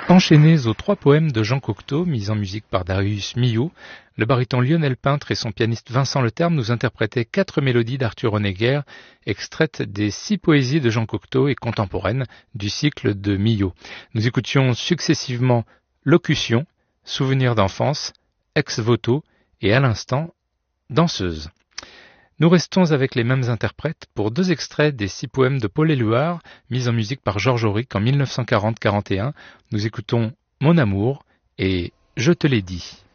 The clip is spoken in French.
Enchaînés aux 3 poèmes de Jean Cocteau, mis en musique par Darius Milhaud, le baryton Lionel Peintre et son pianiste Vincent Leterme nous interprétaient 4 mélodies d'Arthur Honegger, extraites des 6 poésies de Jean Cocteau et contemporaines du cycle de Milhaud. Nous écoutions successivement Locution, Souvenir d'enfance, Ex voto et à l'instant, Danseuse. Nous restons avec les mêmes interprètes pour 2 extraits des 6 poèmes de Paul Éluard, mis en musique par Georges Auric en 1940-41. Nous écoutons Mon amour et Je te l'ai dit.